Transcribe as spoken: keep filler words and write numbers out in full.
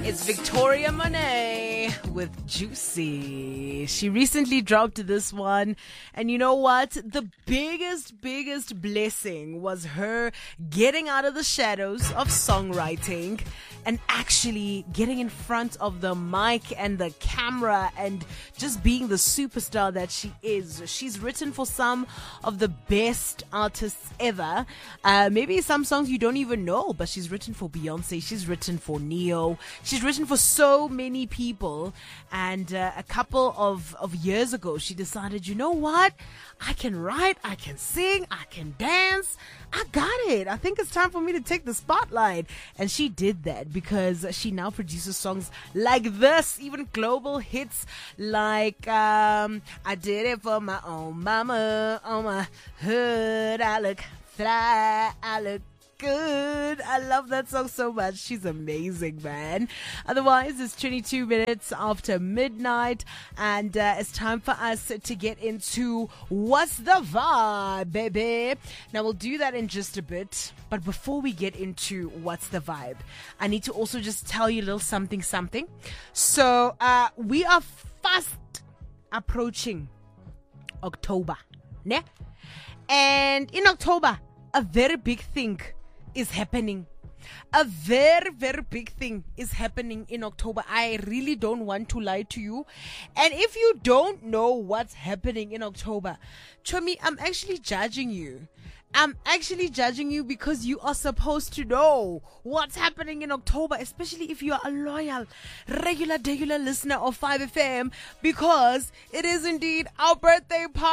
It's Victoria Monet with Juicy. She recently dropped this one. And you know what? The biggest, biggest blessing was her getting out of the shadows of songwriting and actually getting in front of the mic and the camera and just being the superstar that she is. She's written for some of the best artists ever. Uh, maybe some songs you don't even know, but she's written for Beyonce. She's written for Neo. She's written for so many people. And uh, a couple of, of years ago, she decided, you know what? I can write, I can sing, I can dance. I got it. I think it's time for me to take the spotlight. And she did that because she now produces songs like this, even global hits like um, I Did It For My Own Mama, on my hood. I look fly, I look good. I love that song so much. She's amazing, man. Otherwise, it's twenty-two minutes after midnight, and uh, it's time for us to get into What's the Vibe, baby. Now, we'll do that in just a bit, but before we get into What's the Vibe, I need to also just tell you a little something, something. So, uh, we are fast approaching October, ne? And in October, a very big thing is happening. A very, very big thing is happening in October. I really don't want to lie to you. And if you don't know what's happening in October, Chomi, I'm actually judging you. I'm actually judging you because you are supposed to know what's happening in October, especially if you are a loyal, regular, regular listener of five F M, because it is indeed our birthday party.